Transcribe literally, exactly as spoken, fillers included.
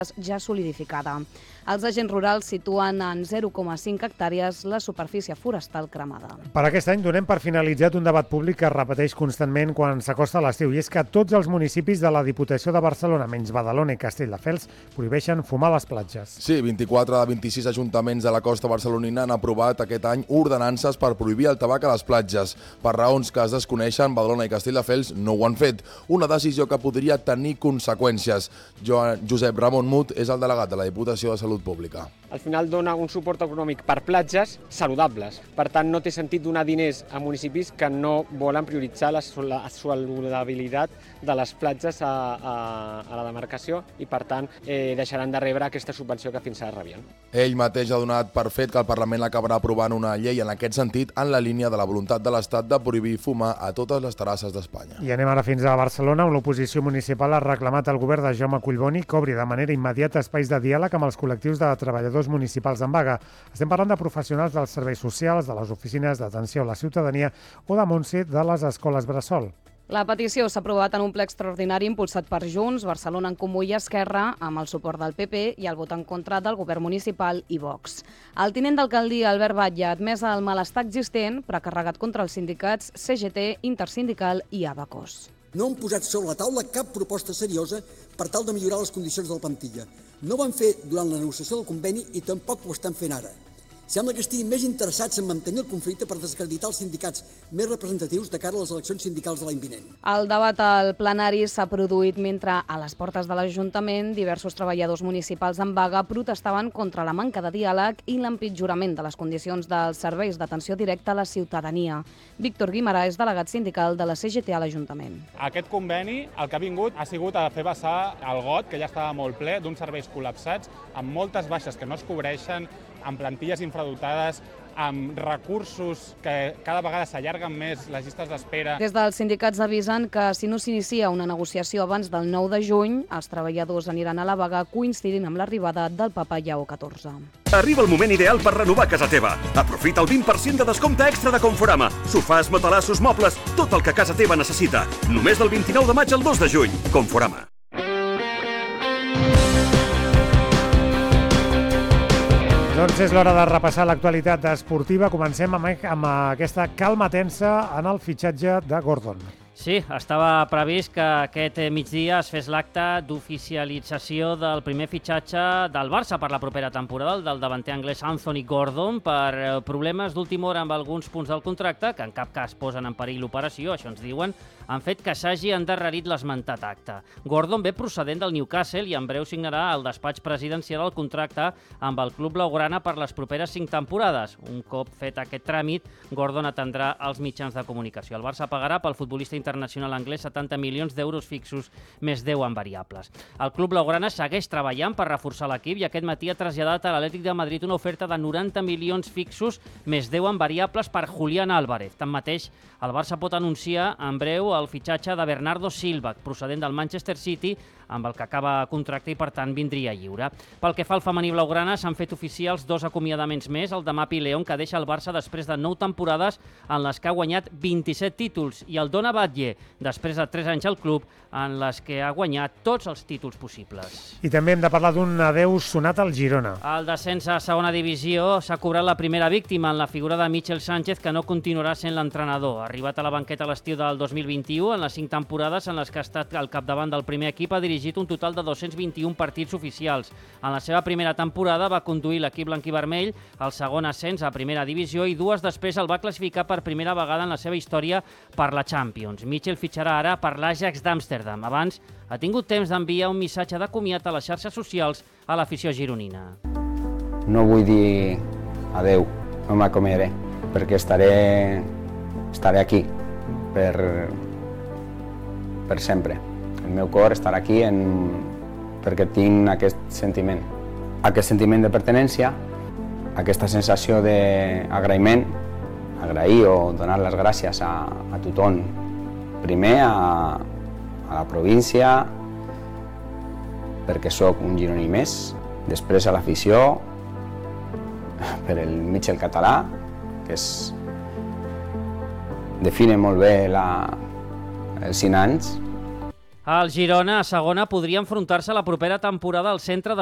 ja solidificada. Els agents rurals situen en zero coma cinc hectàrees la superfície forestal cremada. Per aquest any donem per finalitzat un debat públic que es repeteix constantment quan s'acosta l'estiu, i és que tots els municipis de la Diputació de Barcelona, menys Badalona i Castelldefels, prohibeixen fumar a les platges. Sí, vint-i-quatre de vint-i-sis ajuntaments de la costa barcelonina han aprovat aquest any ordenances per prohibir el tabac a les platges. Per raons que es desconeixen, Badalona i Castelldefels no ho han fet. Una decisió que podria tenir conseqüències. Josep Ramon Mut és el delegat de la Diputació de Salut Pública. Al final dona un suport econòmic per platges saludables. Per tant, no té sentit donar diners a municipis que no volen prioritzar la saludabilitat de les platges a, a, a la demarcació i, per tant, eh, deixaran de rebre aquesta subvenció que fins ara rebien. Ell mateix ha donat per fet que el Parlament acabarà aprovant una llei en aquest sentit en la línia de la voluntat de l'Estat de prohibir fumar a totes les terrasses d'Espanya. I anem ara fins a Barcelona, on l'oposició municipal ha reclamat al govern de Jaume Collboni que obri de manera immediata espais de diàleg amb els col·lectius de treballadors municipals en vaga. Estem parlant de professionals dels serveis socials, de les oficines d'atenció a la ciutadania o de Montse de les escoles bressol. La petició s'ha aprovat en un ple extraordinari impulsat per Junts, Barcelona en Comú i Esquerra, amb el suport del P P i el vot en contra del govern municipal i Vox. El tinent d'alcaldia, Albert Batlle, ha admès el malestar existent, però ha carregat contra els sindicats C G T, Intersindical i Abacos. No han posat sobre la taula cap proposta seriosa per tal de millorar les condicions de la plantilla. No ho van fer durant la negociació del conveni i tampoc ho estan fent ara. Sembla que estiguin més interessats en mantenir el conflicte per desacreditar els sindicats més representatius de cara a les eleccions sindicals de l'any vinent. El debat al plenari s'ha produït mentre a les portes de l'Ajuntament diversos treballadors municipals en vaga protestaven contra la manca de diàleg i l'empitjorament de les condicions dels serveis d'atenció directa a la ciutadania. Víctor Guimarà és delegat sindical de la C G T a l'Ajuntament. Aquest conveni el que ha vingut ha sigut a fer vessar el got, que ja estava molt ple, d'uns serveis col·lapsats, amb moltes baixes que no es cobreixen, amb plantilles infradotades, amb recursos que cada vegada s'allarguen més les llistes d'espera. Des dels sindicats avisen que si no s'inicia una negociació abans del nou de juny, els treballadors aniran a la vaga coincidint amb l'arribada del Papa Lleó catorze. Arriba el moment ideal per renovar casa teva. Aprofita el vint per cent de descompte extra de Conforama. Sofàs, matalassos, mobles, tot el que casa teva necessita. Només del vint-i-nou de maig al dos de juny. Conforama. Doncs és l'hora de repassar l'actualitat esportiva. Comencem amb, amb aquesta calma tensa en el fitxatge de Gordon. Sí, estava previst que aquest migdia es fes l'acte d'oficialització del primer fitxatge del Barça per la propera temporada, el del davanter anglès Anthony Gordon, per problemes d'última hora amb alguns punts del contracte, que en cap cas posen en perill l'operació, això ens diuen, han fet que s'hagi endarrerit l'esmentat acte. Gordon ve procedent del Newcastle i en breu signarà el despatx presidencial del contracte amb el club blaugrana per les properes cinc temporades. Un cop fet aquest tràmit, Gordon atendrà els mitjans de comunicació. El Barça pagarà pel futbolista internacional anglès setanta milions d'euros fixos, més deu en variables. El club blaugrana segueix treballant per reforçar l'equip i aquest matí ha traslladat a l'Atlètic de Madrid una oferta de noranta milions fixos, més deu en variables per Julián Álvarez. Tanmateix, el Barça pot anunciar en breu el fitxatge de Bernardo Silva, procedent del Manchester City, amb el que acaba contracte i, per tant, vindria lliure. Pel que fa al femení blaugrana, s'han fet oficials dos acomiadaments més, el de Mapi León, que deixa el Barça després de nou temporades en les que ha guanyat vint-i-set títols, i el Dona Batlle, després de tres anys al club, en les que ha guanyat tots els títols possibles. I també hem de parlar d'un adeu sonat al Girona. El descens a segona divisió s'ha cobrat la primera víctima en la figura de Michel Sánchez, que no continuarà sent l'entrenador. Arribat a la banqueta a l'estiu del dos mil vint-i-u, en les cinc temporades en les que ha estat al capdavant del primer equip, ha dirigit un total de dos-cents vint-i-un partits oficials. En la seva primera temporada va conduir l'equip blanquivermell al segon ascens a primera divisió i dues després el va classificar per primera vegada en la seva història per la Champions. Michel fitxarà ara per l'Ajax d'Amsterdam. Abans ha tingut temps d'enviar un missatge de comiat a les xarxes socials a l'afició gironina. No vull dir adeu, no m'acomiadaré, perquè estaré, estaré aquí per, per sempre. El meu cor estarà aquí en, perquè tinc aquest sentiment. Aquest sentiment de pertinença, aquesta sensació d'agraïment, agrair o donar les gràcies a, a tothom. Primer a, a la província, perquè sóc un gironí més, després a l'afició, per el Michel català, que és, define molt bé la, els cinc anys, El Girona, a segona, podria enfrontar-se a la propera temporada al centre de